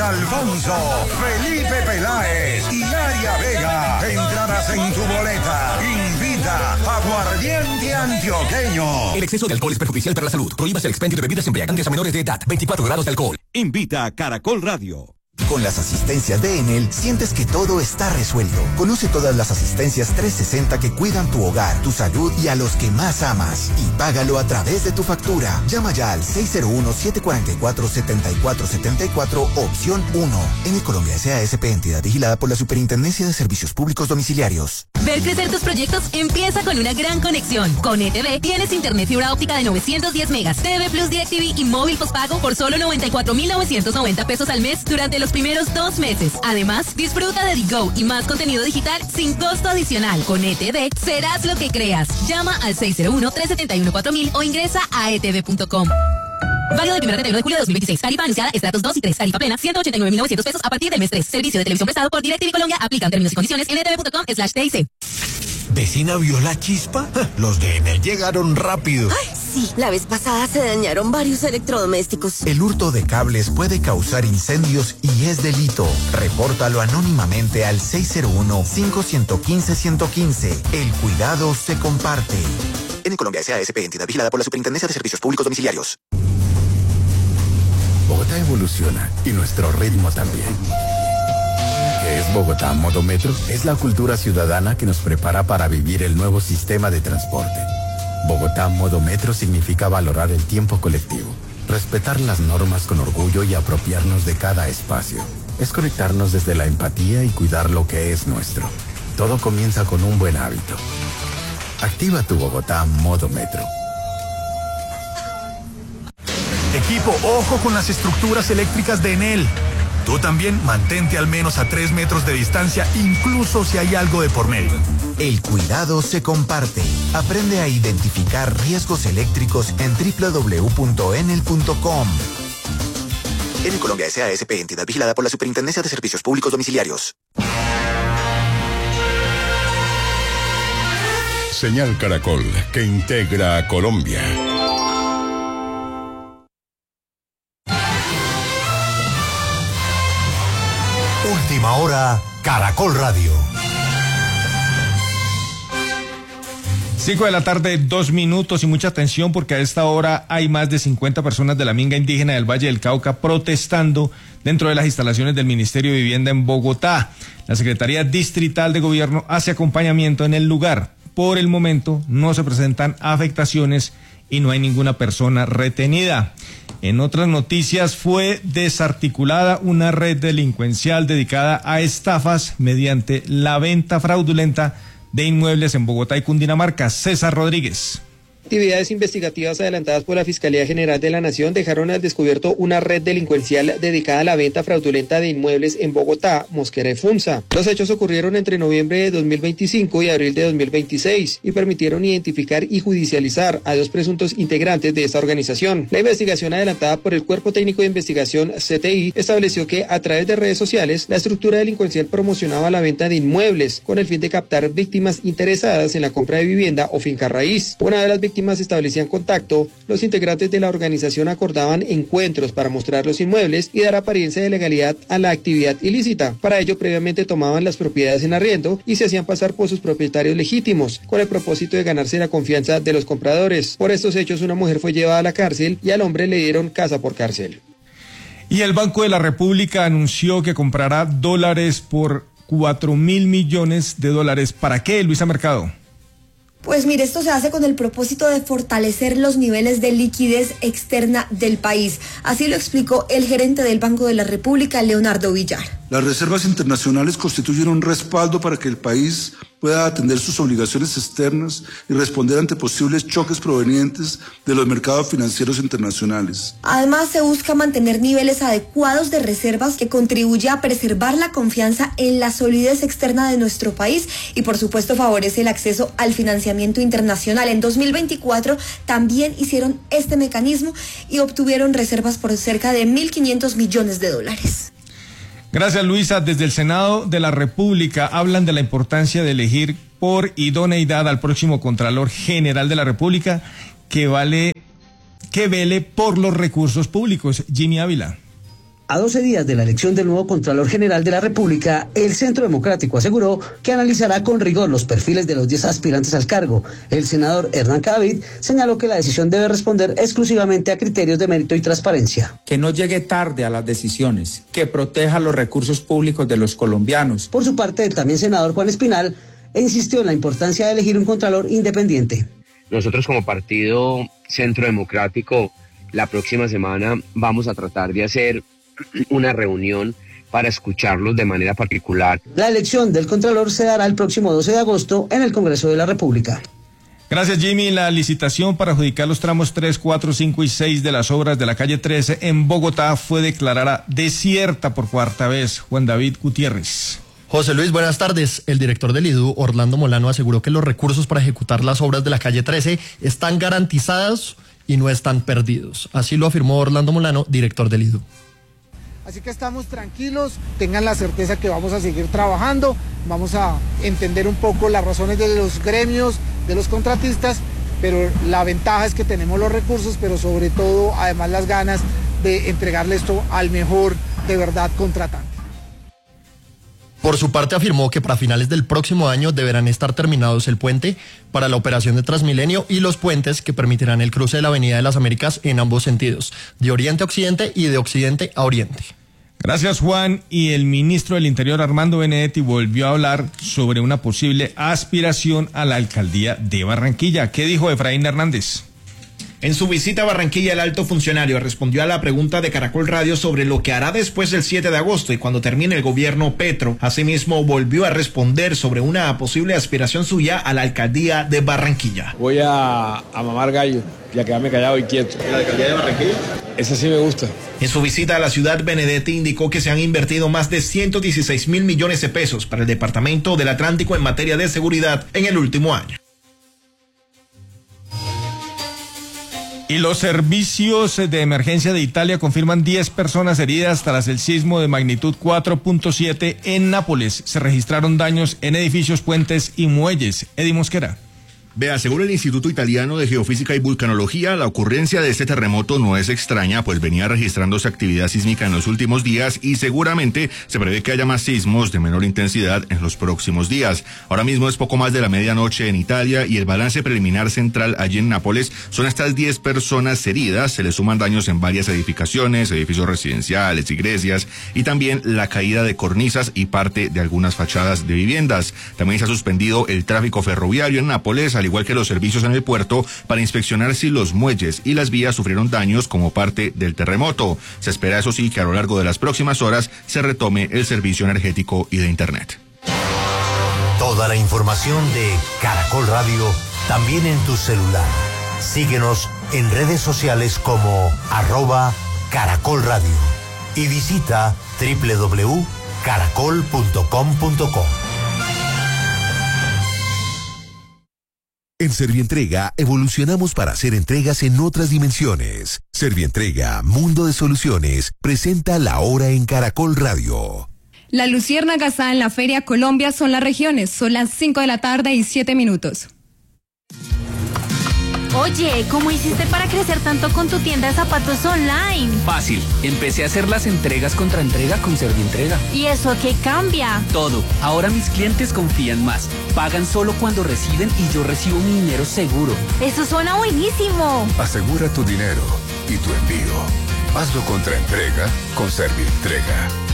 Alfonso, Felipe Peláez y Aria Vega. Entradas en tu boleta. Invita Aguardiente Antioqueño. El exceso de alcohol es perjudicial para la salud. Prohíbas el expendio de bebidas embriagantes a menores de edad. 24 grados de alcohol. Invita a Caracol Radio. Con las asistencias de Enel, sientes que todo está resuelto. Conoce todas las asistencias 360 que cuidan tu hogar, tu salud y a los que más amas. Y págalo a través de tu factura. Llama ya al 601-744-7474, opción 1. Enel Colombia S.A.S.P. entidad vigilada por la Superintendencia de Servicios Públicos Domiciliarios. Ver crecer tus proyectos empieza con una gran conexión. Con ETV tienes internet fibra óptica de 910 megas, TV Plus DirecTV y móvil postpago por solo 94,990 pesos al mes durante los primeros 2 meses. Además, disfruta de The Go y más contenido digital sin costo adicional. Con ETV serás lo que creas. Llama al 601-371-4000 o ingresa a etv.com. Válido del 1 de julio de 2026. Tarifa anunciada, estratos 2 y 3. Tarifa plena, 189.900 pesos a partir del mes 3. Servicio de televisión prestado por DirecTV Colombia. Aplican términos y condiciones en etv.com/TIC. ¿Vecina vio la chispa? Los de Enel llegaron rápido. Ay, sí, la vez pasada se dañaron varios electrodomésticos. El hurto de cables puede causar incendios y es delito. Repórtalo anónimamente al 601-515-115. El cuidado se comparte. En Colombia S.A.S.P. entidad vigilada por la Superintendencia de Servicios Públicos Domiciliarios. Bogotá evoluciona y nuestro ritmo también. ¿Qué es Bogotá Modo Metro? Es la cultura ciudadana que nos prepara para vivir el nuevo sistema de transporte. Bogotá Modo Metro significa valorar el tiempo colectivo, respetar las normas con orgullo y apropiarnos de cada espacio. Es conectarnos desde la empatía y cuidar lo que es nuestro. Todo comienza con un buen hábito. Activa tu Bogotá Modo Metro. Equipo, ojo con las estructuras eléctricas de Enel. Tú también mantente al menos a 3 metros de distancia, incluso si hay algo de por medio. El cuidado se comparte. Aprende a identificar riesgos eléctricos en www.enel.com. Enel Colombia S.A.S.P. entidad vigilada por la Superintendencia de Servicios Públicos Domiciliarios. Señal Caracol, que integra a Colombia. Última hora, Caracol Radio. 5 de la tarde, 2 minutos y mucha atención porque a esta hora hay más de 50 personas de la minga indígena del Valle del Cauca protestando dentro de las instalaciones del Ministerio de Vivienda en Bogotá. La Secretaría Distrital de Gobierno hace acompañamiento en el lugar. Por el momento no se presentan afectaciones y no hay ninguna persona retenida. En otras noticias, fue desarticulada una red delincuencial dedicada a estafas mediante la venta fraudulenta de inmuebles en Bogotá y Cundinamarca. César Rodríguez. Actividades investigativas adelantadas por la Fiscalía General de la Nación dejaron al descubierto una red delincuencial dedicada a la venta fraudulenta de inmuebles en Bogotá, Mosquera y Funza. Los hechos ocurrieron entre noviembre de 2025 y abril de 2026 y permitieron identificar y judicializar a 2 presuntos integrantes de esta organización. La investigación adelantada por el Cuerpo Técnico de Investigación CTI estableció que a través de redes sociales la estructura delincuencial promocionaba la venta de inmuebles con el fin de captar víctimas interesadas en la compra de vivienda o finca raíz. Una de las víctimas establecían contacto, los integrantes de la organización acordaban encuentros para mostrar los inmuebles y dar apariencia de legalidad a la actividad ilícita. Para ello, previamente tomaban las propiedades en arriendo y se hacían pasar por sus propietarios legítimos, con el propósito de ganarse la confianza de los compradores. Por estos hechos, una mujer fue llevada a la cárcel y al hombre le dieron casa por cárcel. Y el Banco de la República anunció que comprará dólares por $4.000 millones. ¿Para qué, Luisa Mercado? Pues mire, esto se hace con el propósito de fortalecer los niveles de liquidez externa del país. Así lo explicó el gerente del Banco de la República, Leonardo Villar. Las reservas internacionales constituyen un respaldo para que el país pueda atender sus obligaciones externas y responder ante posibles choques provenientes de los mercados financieros internacionales. Además, se busca mantener niveles adecuados de reservas que contribuya a preservar la confianza en la solidez externa de nuestro país y, por supuesto, favorece el acceso al financiamiento internacional. En 2024 también hicieron este mecanismo y obtuvieron reservas por cerca de $1.500 millones. Gracias, Luisa. Desde el Senado de la República hablan de la importancia de elegir por idoneidad al próximo Contralor General de la República que vele por los recursos públicos. Jimmy Ávila. A 12 días de la elección del nuevo Contralor General de la República, el Centro Democrático aseguró que analizará con rigor los perfiles de los 10 aspirantes al cargo. El senador Hernán Cadavid señaló que la decisión debe responder exclusivamente a criterios de mérito y transparencia. Que no llegue tarde a las decisiones, que proteja los recursos públicos de los colombianos. Por su parte, el también senador Juan Espinal insistió en la importancia de elegir un Contralor independiente. Nosotros como partido Centro Democrático, la próxima semana vamos a tratar de hacer una reunión para escucharlos de manera particular. La elección del Contralor se dará el próximo 12 de agosto en el Congreso de la República. Gracias, Jimmy. La licitación para adjudicar los tramos 3, 4, 5 y 6 de las obras de la calle 13 en Bogotá fue declarada desierta por cuarta vez. Juan David Gutiérrez. José Luis, buenas tardes. El director del IDU, Orlando Molano, aseguró que los recursos para ejecutar las obras de la calle 13 están garantizados y no están perdidos. Así lo afirmó Orlando Molano, director del IDU. Así que estamos tranquilos, tengan la certeza que vamos a seguir trabajando, vamos a entender un poco las razones de los gremios, de los contratistas, pero la ventaja es que tenemos los recursos, pero sobre todo además las ganas de entregarle esto al mejor de verdad contratante. Por su parte afirmó que para finales del próximo año deberán estar terminados el puente para la operación de Transmilenio y los puentes que permitirán el cruce de la Avenida de las Américas en ambos sentidos, de oriente a occidente y de occidente a oriente. Gracias, Juan. Y el ministro del Interior, Armando Benedetti, volvió a hablar sobre una posible aspiración a la alcaldía de Barranquilla. ¿Qué dijo Efraín Hernández? En su visita a Barranquilla, el alto funcionario respondió a la pregunta de Caracol Radio sobre lo que hará después del 7 de agosto y cuando termine el gobierno Petro. Asimismo, volvió a responder sobre una posible aspiración suya a la alcaldía de Barranquilla. Voy a mamar gallo y a quedarme callado y quieto. ¿En la alcaldía de Barranquilla? Esa sí me gusta. En su visita a la ciudad, Benedetti indicó que se han invertido más de 116 mil millones de pesos para el Departamento del Atlántico en materia de seguridad en el último año. Y los servicios de emergencia de Italia confirman 10 personas heridas tras el sismo de magnitud 4.7 en Nápoles. Se registraron daños en edificios, puentes y muelles. Eddie Mosquera. Vea, según el Instituto Italiano de Geofísica y Vulcanología, la ocurrencia de este terremoto no es extraña, pues venía registrándose actividad sísmica en los últimos días y seguramente se prevé que haya más sismos de menor intensidad en los próximos días. Ahora mismo es poco más de la medianoche en Italia y el balance preliminar central allí en Nápoles son estas 10 personas heridas. Se le suman daños en varias edificaciones, edificios residenciales, iglesias y también la caída de cornisas y parte de algunas fachadas de viviendas. También se ha suspendido el tráfico ferroviario en Nápoles, al igual que los servicios en el puerto, para inspeccionar si los muelles y las vías sufrieron daños como parte del terremoto. Se espera, eso sí, que a lo largo de las próximas horas se retome el servicio energético y de Internet. Toda la información de Caracol Radio también en tu celular. Síguenos en redes sociales como @Caracol Radio y visita www.caracol.com.co. En Servientrega evolucionamos para hacer entregas en otras dimensiones. Servientrega, Mundo de Soluciones, presenta La Hora en Caracol Radio. La luciérnaga está en la Feria Colombia, son las regiones, son las 5 de la tarde y 7 minutos. Oye, ¿cómo hiciste para crecer tanto con tu tienda de zapatos online? Fácil, empecé a hacer las entregas contra entrega con Servientrega. ¿Y eso qué cambia? Todo, ahora mis clientes confían más, pagan solo cuando reciben y yo recibo mi dinero seguro. Eso suena buenísimo. Asegura tu dinero y tu envío. Hazlo contra entrega con Servientrega.